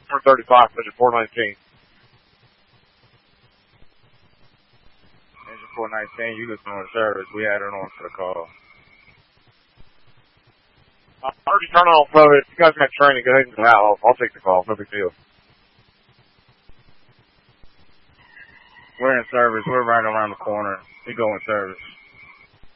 435, engine 419. Engine 419, you listen on service. We had her on for the call. I already turned off, so if you guys got training, go ahead and go out. I'll take the call. No big deal. We're in service. We're right around the corner. We go in service.